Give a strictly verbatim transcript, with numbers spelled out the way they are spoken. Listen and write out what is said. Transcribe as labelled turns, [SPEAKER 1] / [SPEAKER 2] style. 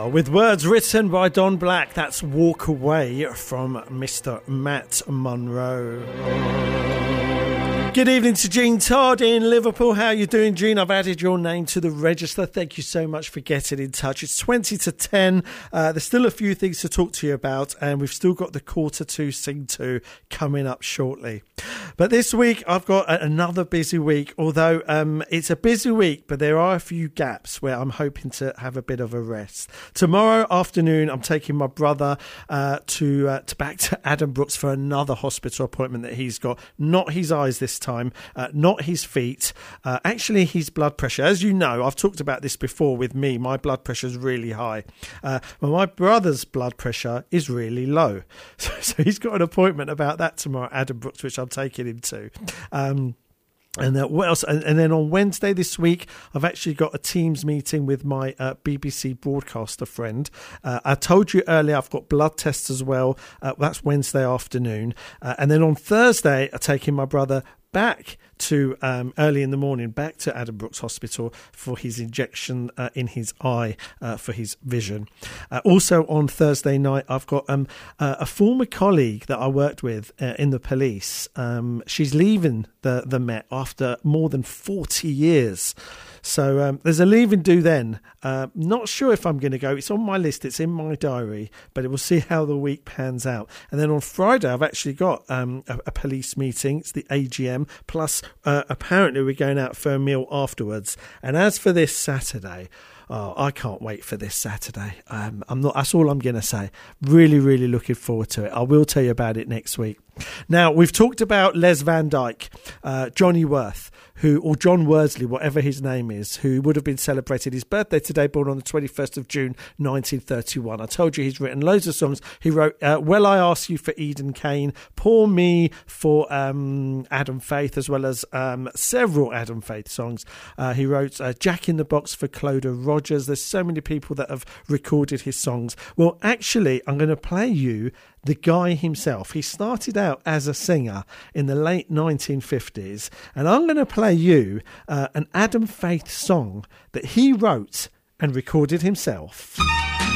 [SPEAKER 1] With words written by Don Black, that's Walk Away from Mister Matt Monro. Good evening to Gene Todd in Liverpool. How are you doing, Gene? I've added your name to the register. Thank you so much for getting in touch. It's twenty to ten. Uh, there's still a few things to talk to you about, and we've still got the quarter two sing to coming up shortly. But this week, I've got a, another busy week, although um, it's a busy week, but there are a few gaps where I'm hoping to have a bit of a rest. Tomorrow afternoon, I'm taking my brother uh, to, uh, to back to Addenbrooke's for another hospital appointment that he's got. Not his eyes this time. time, uh, not his feet, uh, actually his blood pressure. As you know, I've talked about this before with me, my blood pressure is really high. Uh, well, my brother's blood pressure is really low. So, so he's got an appointment about that tomorrow at Addenbrooke's, which I'm taking him to. Um, And uh, what else? And, and then on Wednesday this week, I've actually got a Teams meeting with my uh, B B C broadcaster friend. Uh, I told you earlier I've got blood tests as well. Uh, that's Wednesday afternoon. Uh, and then on Thursday, I'm taking my brother back to um, early in the morning, back to Addenbrooke's Hospital for his injection uh, in his eye uh, for his vision. Uh, also on Thursday night, I've got um, uh, a former colleague that I worked with uh, in the police. Um, she's leaving the, the Met after more than forty years. So um, there's a leave and do then. Uh, not sure if I'm going to go. It's on my list. It's in my diary, but we'll see how the week pans out. And then on Friday, I've actually got um, a, a police meeting. It's the A G M. Plus, uh, apparently, we're going out for a meal afterwards. And as for this Saturday, oh, I can't wait for this Saturday. Um, I'm not. That's all I'm going to say. Really, really looking forward to it. I will tell you about it next week. Now, we've talked about Les Van Dyke, uh, Johnny Worth, who, or John Worsley, whatever his name is, who would have been celebrating his birthday today, born on the twenty-first of June, nineteen thirty-one. I told you he's written loads of songs. He wrote uh, Well, I Ask You for Eden Kane, Poor Me for um, Adam Faith, as well as um, several Adam Faith songs. Uh, he wrote uh, Jack in the Box for Cloda Rogers. There's so many people that have recorded his songs. Well, actually, I'm going to play you the guy himself. He started out as a singer in the late nineteen fifties, and I'm going to play you uh, an Adam Faith song that he wrote and recorded himself.